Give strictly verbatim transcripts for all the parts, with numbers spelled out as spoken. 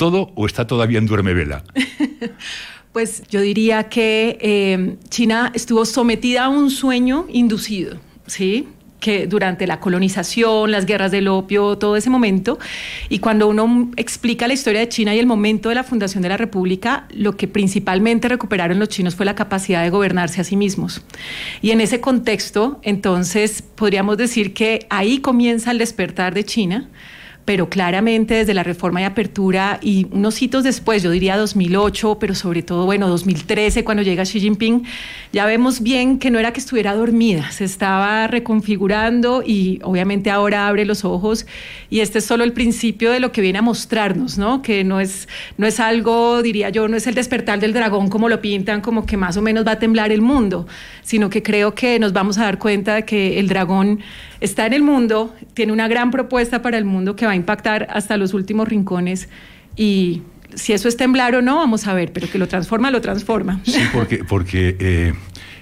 todo o está todavía en duermevela? Pues yo diría que eh, China estuvo sometida a un sueño inducido, ¿sí?, que durante la colonización, las guerras del opio, todo ese momento, y cuando uno explica la historia de China y el momento de la fundación de la República, lo que principalmente recuperaron los chinos fue la capacidad de gobernarse a sí mismos. Y en ese contexto, entonces, podríamos decir que ahí comienza el despertar de China, pero claramente desde la reforma y apertura y unos hitos después, yo diría dos mil ocho, pero sobre todo, bueno, dos mil trece, cuando llega Xi Jinping, ya vemos bien que no era que estuviera dormida, se estaba reconfigurando y obviamente ahora abre los ojos y este es solo el principio de lo que viene a mostrarnos, ¿no? Que no es, no es algo, diría yo, no es el despertar del dragón como lo pintan, como que más o menos va a temblar el mundo, sino que creo que nos vamos a dar cuenta de que el dragón está en el mundo, tiene una gran propuesta para el mundo que va a impactar hasta los últimos rincones y si eso es temblar o no, vamos a ver, pero que lo transforma, lo transforma. Sí, porque, porque eh,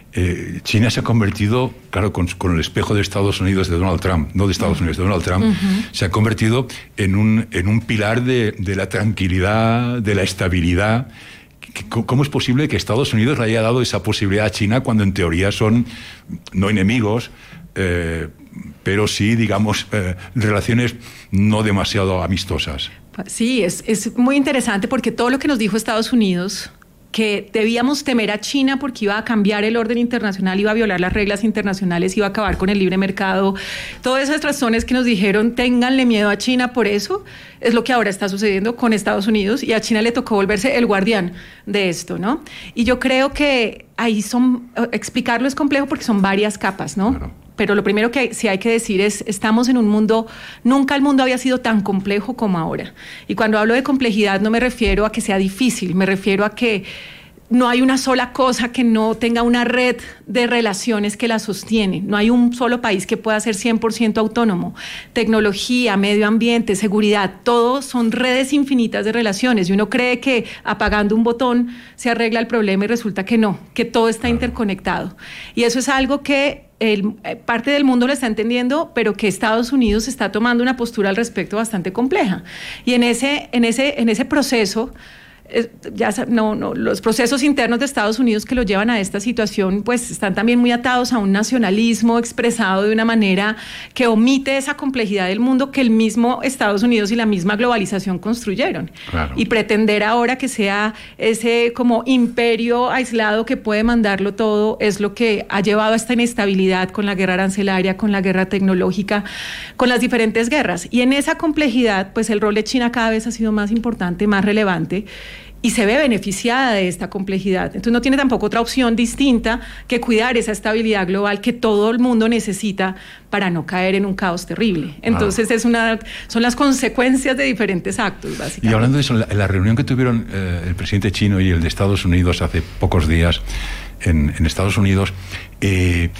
eh, China se ha convertido, claro, con, con el espejo de Estados Unidos de Donald Trump, no de Estados uh-huh. Unidos, de Donald Trump, uh-huh. se ha convertido en un, en un pilar de, de la tranquilidad, de la estabilidad. ¿Cómo es posible que Estados Unidos le haya dado esa posibilidad a China cuando en teoría son no enemigos, eh, pero sí, digamos, eh, relaciones no demasiado amistosas? Sí, es, es muy interesante porque todo lo que nos dijo Estados Unidos, que debíamos temer a China porque iba a cambiar el orden internacional, iba a violar las reglas internacionales, iba a acabar con el libre mercado, todas esas razones que nos dijeron, ténganle miedo a China por eso, es lo que ahora está sucediendo con Estados Unidos y a China le tocó volverse el guardián de esto, ¿no? Y yo creo que ahí son, explicarlo es complejo porque son varias capas, ¿no? Claro. Pero lo primero que sí hay que decir es, estamos en un mundo, nunca el mundo había sido tan complejo como ahora. Y cuando hablo de complejidad no me refiero a que sea difícil, me refiero a que no hay una sola cosa que no tenga una red de relaciones que la sostiene. No hay un solo país que pueda ser cien por ciento autónomo. Tecnología, medio ambiente, seguridad, todo son redes infinitas de relaciones. Y uno cree que apagando un botón se arregla el problema y resulta que no, que todo está interconectado. Y eso es algo que El, parte del mundo lo está entendiendo, pero que Estados Unidos está tomando una postura al respecto bastante compleja. Y en ese, en ese, en ese proceso, eh, ya no, no, los procesos internos de Estados Unidos que lo llevan a esta situación, pues están también muy atados a un nacionalismo expresado de una manera que omite esa complejidad del mundo que el mismo Estados Unidos y la misma globalización construyeron. Claro. Y pretender ahora que sea ese como imperio aislado que puede mandarlo todo es lo que ha llevado a esta inestabilidad con la guerra arancelaria, con la guerra tecnológica, con las diferentes guerras. Y en esa complejidad, pues el rol de China cada vez ha sido más importante, más relevante, y se ve beneficiada de esta complejidad. Entonces no tiene tampoco otra opción distinta que cuidar esa estabilidad global que todo el mundo necesita para no caer en un caos terrible. Entonces ah. es una, son las consecuencias de diferentes actos, básicamente. Y hablando de eso, en la, en la reunión que tuvieron eh, el presidente chino y el de Estados Unidos hace pocos días en, en Estados Unidos, eh,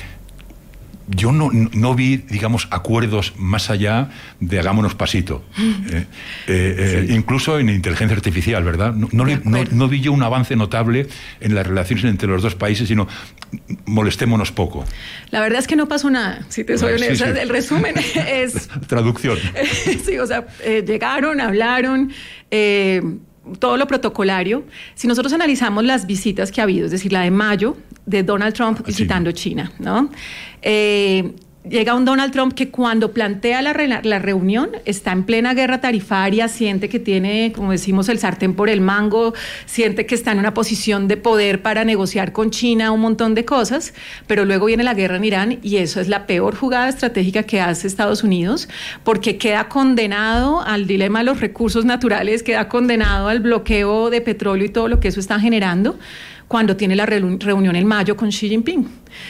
yo no, no vi, digamos, acuerdos más allá de hagámonos pasito. Eh, eh, sí. eh, incluso en inteligencia artificial, ¿verdad? No, no, no, no vi yo un avance notable en las relaciones entre los dos países, sino molestémonos poco. La verdad es que no pasó nada, si te soy honesta. Sí, sí. El resumen es... Traducción. Sí, o sea, eh, llegaron, hablaron... Eh, todo lo protocolario. Si nosotros analizamos las visitas que ha habido, es decir, la de mayo de Donald Trump visitando China, ¿no? Eh, llega un Donald Trump que cuando plantea la, re, la reunión está en plena guerra tarifaria, siente que tiene, como decimos, el sartén por el mango, siente que está en una posición de poder para negociar con China un montón de cosas, pero luego viene la guerra en Irán y eso es la peor jugada estratégica que hace Estados Unidos, porque queda condenado al dilema de los recursos naturales, queda condenado al bloqueo de petróleo y todo lo que eso está generando cuando tiene la reunión en mayo con Xi Jinping.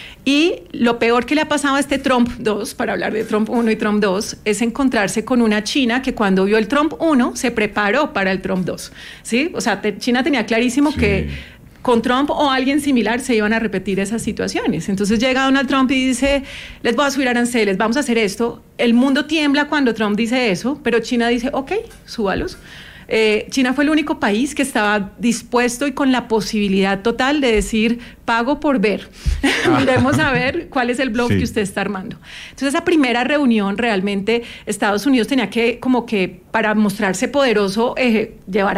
Y lo peor que le ha pasado a este Trump dos, para hablar de Trump uno y Trump dos, es encontrarse con una China que cuando vio el Trump uno se preparó para el Trump dos, ¿sí? O sea, te, China tenía clarísimo sí. que con Trump o alguien similar se iban a repetir esas situaciones. Entonces llega Donald Trump y dice, les voy a subir aranceles, vamos a hacer esto. El mundo tiembla cuando Trump dice eso, pero China dice, ok, súbalos. Eh, China fue el único país que estaba dispuesto y con la posibilidad total de decir, pago por ver. Miremos a ver cuál es el blog sí. que usted está armando. Entonces, esa primera reunión realmente Estados Unidos tenía que, como que, para mostrarse poderoso, eh, llevar